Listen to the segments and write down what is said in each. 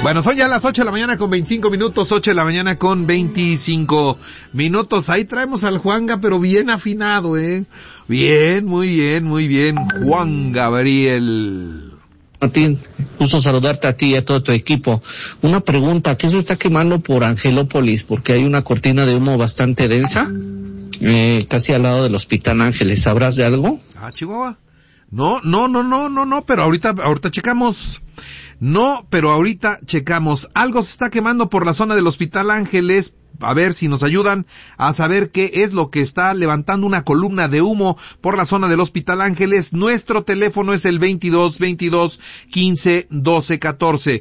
Bueno, son ya las 8 de la mañana con 25 minutos, 8 de la mañana con 25 minutos. Ahí traemos al Juanga, pero bien afinado, Bien, muy bien, Juan Gabriel. Martín, gusto saludarte a ti y a todo tu equipo. Una pregunta, ¿qué se está quemando por Angelópolis? Porque hay una cortina de humo bastante densa, casi al lado del Hospital Ángeles. ¿Sabrás de algo? Chihuahua. No, pero ahorita checamos. No, pero ahorita checamos. Algo se está quemando por la zona del Hospital Ángeles. A ver si nos ayudan a saber qué es lo que está levantando una columna de humo por la zona del Hospital Ángeles. Nuestro teléfono es el 22-22-15-12-14.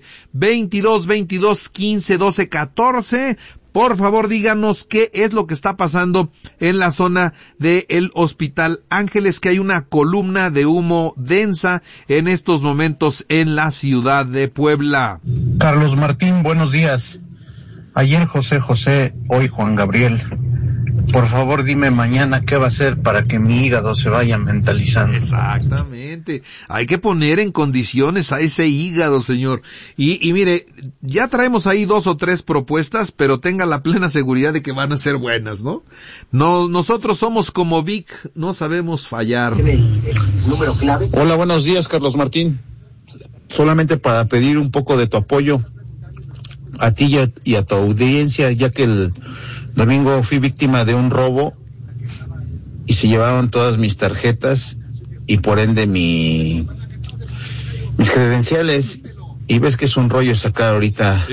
22-22-15-12-14. Por favor, díganos qué es lo que está pasando en la zona del Hospital Ángeles, que hay una columna de humo densa en estos momentos en la ciudad de Puebla. Carlos Martín, buenos días. Ayer José, hoy Juan Gabriel. Por favor, dime mañana qué va a hacer para que mi hígado se vaya mentalizando. Exactamente. Hay que poner en condiciones a ese hígado, señor. Y mire, ya traemos ahí 2 o 3 propuestas, pero tenga la plena seguridad de que van a ser buenas, ¿no? Nosotros somos como Vic, no sabemos fallar. Hola, buenos días, Carlos Martín. Solamente para pedir un poco de tu apoyo a ti y a tu audiencia, ya que el domingo fui víctima de un robo y se llevaron todas mis tarjetas y por ende mis credenciales, y ves que es un rollo sacar ahorita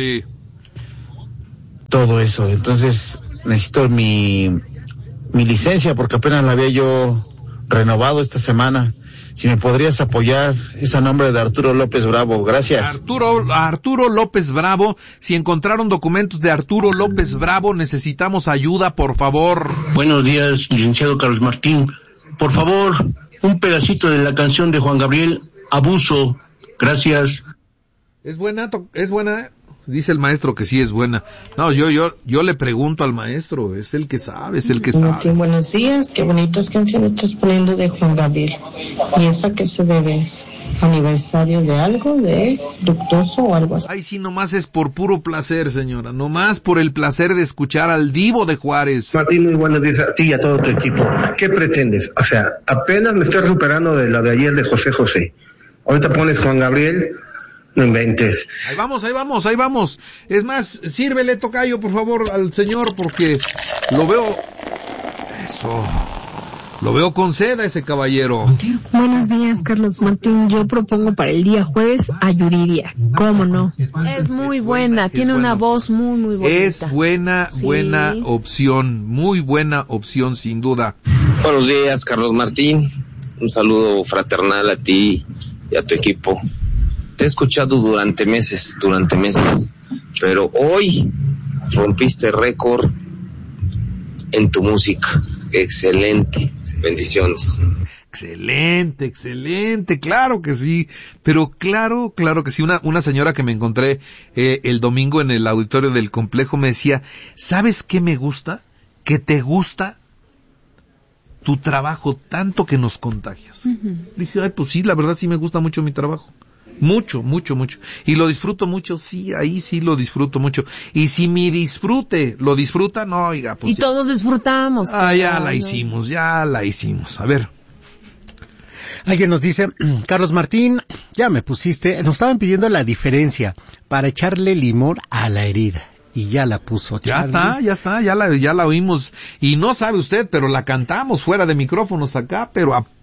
todo eso. Entonces necesito mi licencia porque apenas la había yo renovado esta semana. Si me podrías apoyar, es a nombre de Arturo López Bravo. Gracias. Arturo López Bravo. Si encontraron documentos de Arturo López Bravo, necesitamos ayuda, por favor. Buenos días, licenciado Carlos Martín. Por favor, un pedacito de la canción de Juan Gabriel, Abuso. Gracias. ¿Es buena? Dice el maestro que sí es buena. No, yo le pregunto al maestro, es el que sabe. Martín, buenos días, qué bonitas canciones estás poniendo de Juan Gabriel. ¿Y eso a qué se debe? ¿Es aniversario de algo, de Luctuoso o algo así? Ay, sí, nomás es por puro placer, señora, nomás por el placer de escuchar al Divo de Juárez. Martín, muy buenos días a ti y a todo tu equipo. ¿Qué pretendes? O sea, apenas me estoy recuperando de la de ayer de José. Ahorita pones Juan Gabriel. No inventes. Ahí vamos. Es más, sírvele, tocayo, por favor, al señor, porque lo veo con sed a ese caballero. Buenos días, Carlos Martín. Yo propongo para el día jueves a Yuridia. ¿Cómo no? Es muy buena, tiene una voz muy bonita. Es buena opción, muy buena opción, sin duda. Buenos días, Carlos Martín. Un saludo fraternal a ti y a tu equipo. Te he escuchado durante meses, pero hoy rompiste récord en tu música. Excelente, bendiciones. Excelente, claro que sí, pero claro que sí. Una señora que me encontré el domingo en el auditorio del complejo me decía, ¿sabes qué me gusta? Que te gusta tu trabajo tanto que nos contagias. Dije, ay, pues sí, la verdad sí me gusta mucho mi trabajo. Mucho. Y lo disfruto mucho, sí, ahí sí lo disfruto mucho. Y si mi disfrute lo disfruta, no, oiga, pues. Y ya. Todos disfrutamos. Ya la hicimos. A ver. Alguien nos dice, Carlos Martín, ya me pusiste, nos estaban pidiendo la diferencia para echarle limón a la herida. Y ya la puso. Ya está, ya la oímos. Y no sabe usted, pero la cantamos fuera de micrófonos acá, pero a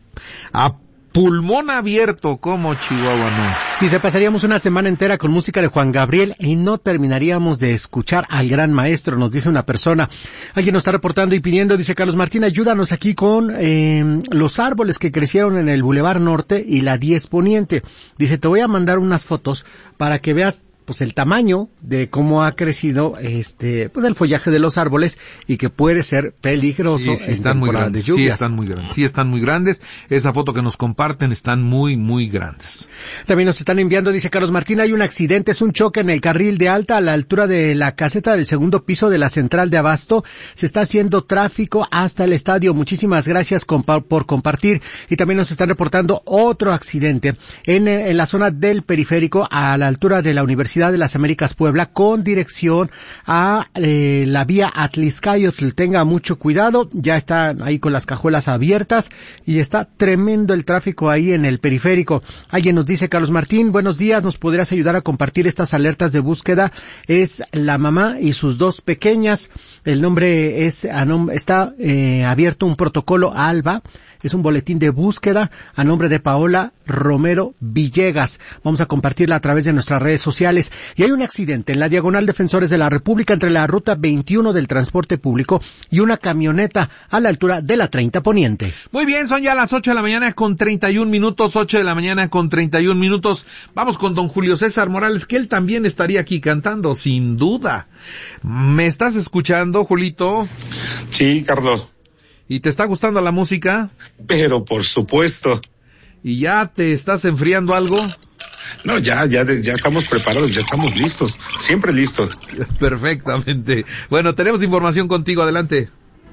pulmón abierto, como Chihuahua no. Dice, pasaríamos una semana entera con música de Juan Gabriel y no terminaríamos de escuchar al gran maestro, nos dice una persona. Alguien nos está reportando y pidiendo, dice Carlos Martín, ayúdanos aquí con los árboles que crecieron en el Boulevard Norte y la 10 Poniente. Dice, te voy a mandar unas fotos para que veas pues el tamaño de cómo ha crecido pues el follaje de los árboles y que puede ser peligroso en temporada de lluvias. Sí están muy grandes. Esa foto que nos comparten están muy grandes. También nos están enviando, dice Carlos Martín, hay un accidente, es un choque en el carril de alta a la altura de la caseta del segundo piso de la central de Abasto. Se está haciendo tráfico hasta el estadio. Muchísimas gracias por compartir. Y también nos están reportando otro accidente en la zona del periférico a la altura de la Universidad Universidad de las Américas Puebla con dirección a la vía Atlixcayotl. Tenga mucho cuidado, ya están ahí con las cajuelas abiertas y está tremendo el tráfico ahí en el periférico. Alguien nos dice, Carlos Martín, buenos días, ¿nos podrías ayudar a compartir estas alertas de búsqueda? Es la mamá y sus dos pequeñas. El nombre está abierto un protocolo ALBA. Es un boletín de búsqueda a nombre de Paola Romero Villegas. Vamos a compartirla a través de nuestras redes sociales. Y hay un accidente en la Diagonal Defensores de la República entre la ruta 21 del transporte público y una camioneta a la altura de la 30 Poniente. Muy bien, son ya las 8 de la mañana con 31 minutos, 8 de la mañana con 31 minutos. Vamos con don Julio César Morales, que él también estaría aquí cantando, sin duda. ¿Me estás escuchando, Julito? Sí, Carlos. ¿Y te está gustando la música? Pero por supuesto. ¿Y ya te estás enfriando algo? No, ya estamos preparados, ya estamos listos, siempre listos. Perfectamente. Bueno, tenemos información contigo, adelante.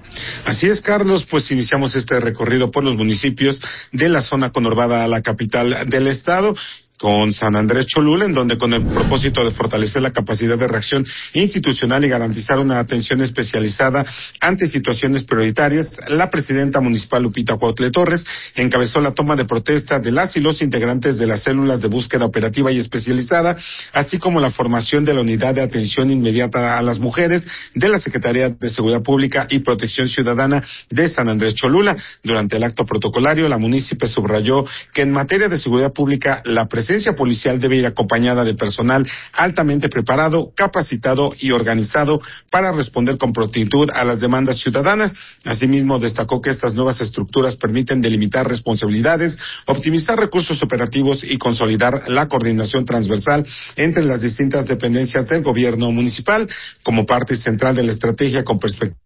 Así es, Carlos, pues iniciamos este recorrido por los municipios de la zona conurbada a la capital del estado, con San Andrés Cholula, en donde con el propósito de fortalecer la capacidad de reacción institucional y garantizar una atención especializada ante situaciones prioritarias, la presidenta municipal Lupita Cuautle Torres encabezó la toma de protesta de las y los integrantes de las células de búsqueda operativa y especializada, así como la formación de la unidad de atención inmediata a las mujeres de la Secretaría de Seguridad Pública y Protección Ciudadana de San Andrés Cholula. Durante el acto protocolario, la munícipe subrayó que en materia de seguridad pública, la presencia policial debe ir acompañada de personal altamente preparado, capacitado y organizado para responder con prontitud a las demandas ciudadanas. Asimismo, destacó que estas nuevas estructuras permiten delimitar responsabilidades, optimizar recursos operativos y consolidar la coordinación transversal entre las distintas dependencias del gobierno municipal como parte central de la estrategia con perspectiva.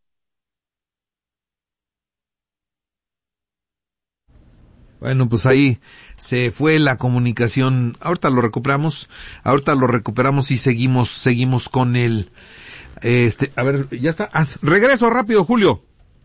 Bueno, pues ahí se fue la comunicación. Ahorita lo recuperamos y seguimos con el, a ver, ya está. Regreso rápido, Julio.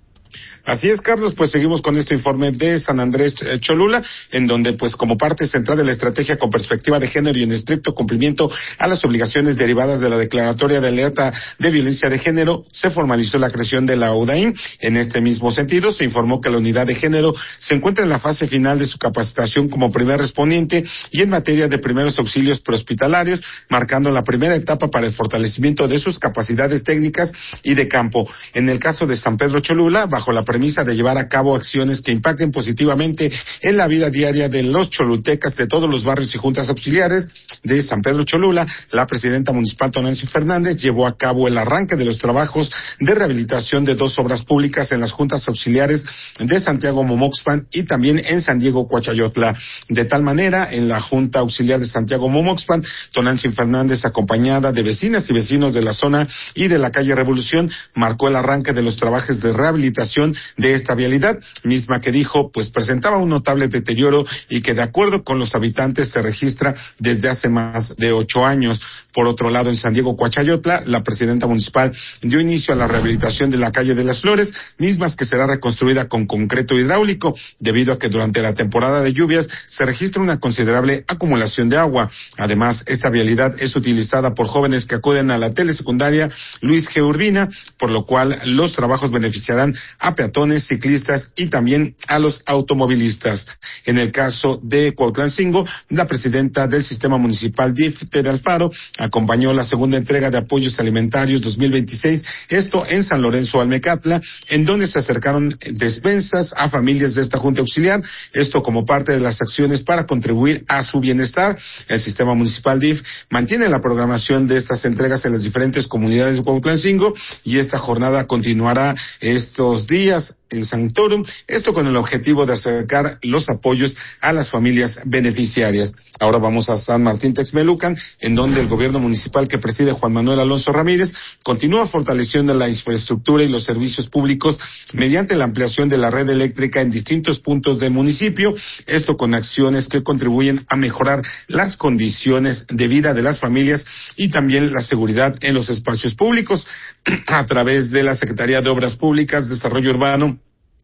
Así es, Carlos, pues seguimos con este informe de San Andrés Cholula, en donde pues como parte central de la estrategia con perspectiva de género y en estricto cumplimiento a las obligaciones derivadas de la declaratoria de alerta de violencia de género, se formalizó la creación de la UDAIM. En este mismo sentido, se informó que la unidad de género se encuentra en la fase final de su capacitación como primer respondiente y en materia de primeros auxilios prehospitalarios, marcando la primera etapa para el fortalecimiento de sus capacidades técnicas y de campo. En el caso de San Pedro Cholula, bajo la premisa de llevar a cabo acciones que impacten positivamente en la vida diaria de los cholultecas de todos los barrios y juntas auxiliares de San Pedro Cholula, la presidenta municipal Tonantzin Fernández llevó a cabo el arranque de los trabajos de rehabilitación de 2 obras públicas en las juntas auxiliares de Santiago Momoxpan y también en San Diego Coachayotla. De tal manera, en la junta auxiliar de Santiago Momoxpan, Tonantzin Fernández, acompañada de vecinas y vecinos de la zona y de la calle Revolución, marcó el arranque de los trabajos de rehabilitación de esta vialidad, misma que dijo pues presentaba un notable deterioro y que de acuerdo con los habitantes se registra desde hace más de 8 años. Por otro lado, en San Diego Coachayotla, la presidenta municipal dio inicio a la rehabilitación de la calle de las Flores, mismas que será reconstruida con concreto hidráulico, debido a que durante la temporada de lluvias se registra una considerable acumulación de agua. Además, esta vialidad es utilizada por jóvenes que acuden a la telesecundaria Luis G. Urbina, por lo cual los trabajos beneficiarán a peatones, ciclistas y también a los automovilistas. En el caso de Cuautlancingo, la presidenta del sistema municipal DIF, Tere Alfaro, acompañó la segunda entrega de apoyos alimentarios 2026, esto en San Lorenzo Almecatla, en donde se acercaron despensas a familias de esta junta auxiliar, esto como parte de las acciones para contribuir a su bienestar. El sistema municipal DIF mantiene la programación de estas entregas en las diferentes comunidades de Cuautlancingo y esta jornada continuará estos días en Sanctorum, esto con el objetivo de acercar los apoyos a las familias beneficiarias. Ahora vamos a San Martín Texmelucan, en donde el gobierno municipal que preside Juan Manuel Alonso Ramírez continúa fortaleciendo la infraestructura y los servicios públicos mediante la ampliación de la red eléctrica en distintos puntos del municipio, esto con acciones que contribuyen a mejorar las condiciones de vida de las familias y también la seguridad en los espacios públicos. A través de la Secretaría de Obras Públicas, Desarrollo Urbano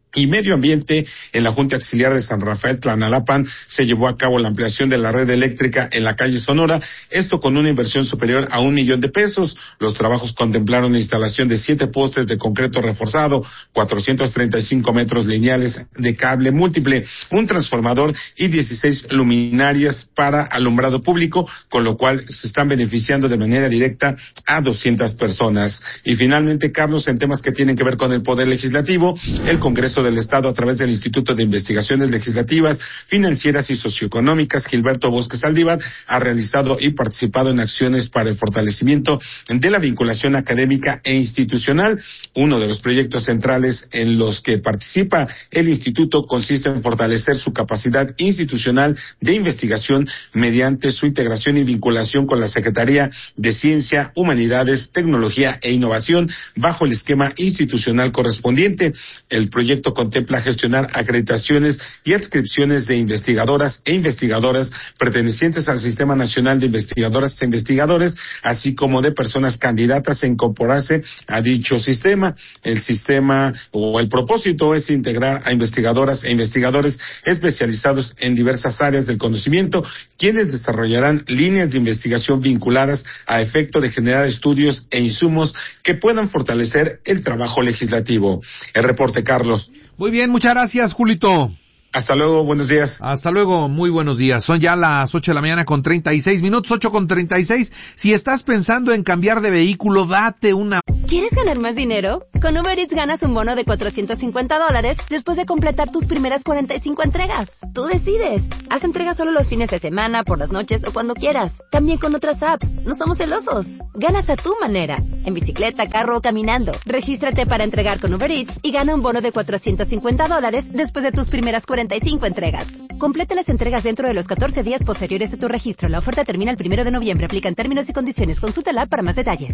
y Medio Ambiente. En la Junta Auxiliar de San Rafael Tlanalapan se llevó a cabo la ampliación de la red eléctrica en la calle Sonora, esto con una inversión superior a $1 millón. Los trabajos contemplaron la instalación de 7 postes de concreto reforzado, 435 metros lineales de cable múltiple, un transformador y 16 luminarias para alumbrado público, con lo cual se están beneficiando de manera directa a 200 personas. Y finalmente, Carlos, en temas que tienen que ver con el Poder Legislativo, el Congreso del Estado, a través del Instituto de Investigaciones Legislativas, Financieras y Socioeconómicas, Gilberto Bosque Saldívar, ha realizado y participado en acciones para el fortalecimiento de la vinculación académica e institucional. Uno de los proyectos centrales en los que participa el instituto consiste en fortalecer su capacidad institucional de investigación mediante su integración y vinculación con la Secretaría de Ciencia, Humanidades, Tecnología e Innovación bajo el esquema institucional correspondiente. El proyecto contempla gestionar acreditaciones y adscripciones de investigadoras e investigadores pertenecientes al Sistema Nacional de Investigadoras e Investigadores, así como de personas candidatas a incorporarse a dicho sistema. El sistema o el propósito es integrar a investigadoras e investigadores especializados en diversas áreas del conocimiento, quienes desarrollarán líneas de investigación vinculadas a efecto de generar estudios e insumos que puedan fortalecer el trabajo legislativo. El reporte, Carlos. Muy bien, muchas gracias, Julito. Hasta luego, buenos días. Hasta luego, muy buenos días. Son ya las 8 de la mañana con 36 minutos, 8:36. Si estás pensando en cambiar de vehículo, date una... ¿Quieres ganar más dinero? Con Uber Eats ganas un bono de $450 después de completar tus primeras 45 entregas. Tú decides. Haz entregas solo los fines de semana, por las noches o cuando quieras. También con otras apps. No somos celosos. Ganas a tu manera. En bicicleta, carro o caminando. Regístrate para entregar con Uber Eats y gana un bono de $450 después de tus primeras 45 entregas. Completa las entregas dentro de los 14 días posteriores a tu registro. La oferta termina el 1 de noviembre. Aplican términos y condiciones. Consúltala para más detalles.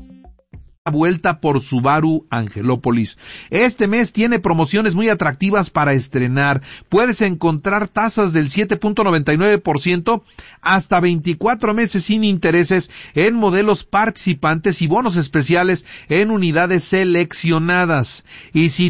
Vuelta por Subaru Angelópolis. Este mes tiene promociones muy atractivas para estrenar. Puedes encontrar tasas del 7.99% hasta 24 meses sin intereses en modelos participantes y bonos especiales en unidades seleccionadas. Y si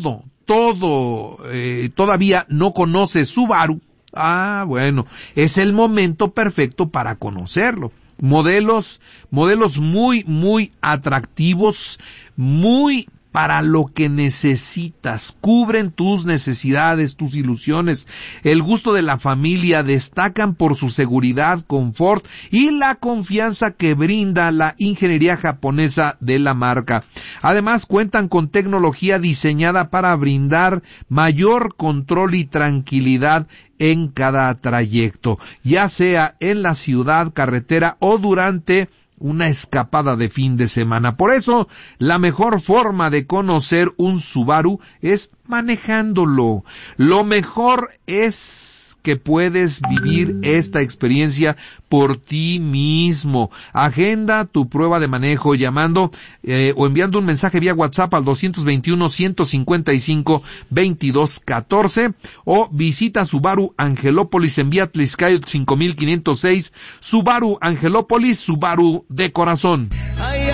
todavía no conoces Subaru, bueno, es el momento perfecto para conocerlo. Modelos muy, muy atractivos, muy para lo que necesitas, cubren tus necesidades, tus ilusiones, el gusto de la familia, destacan por su seguridad, confort y la confianza que brinda la ingeniería japonesa de la marca. Además, cuentan con tecnología diseñada para brindar mayor control y tranquilidad en cada trayecto, ya sea en la ciudad, carretera o durante una escapada de fin de semana. Por eso, la mejor forma de conocer un Subaru es manejándolo. Lo mejor es que puedes vivir esta experiencia por ti mismo. Agenda tu prueba de manejo llamando o enviando un mensaje vía WhatsApp al 221-155-2214 o visita Subaru Angelópolis en vía Tliscayot 5506. Subaru Angelópolis, Subaru de corazón. Ay,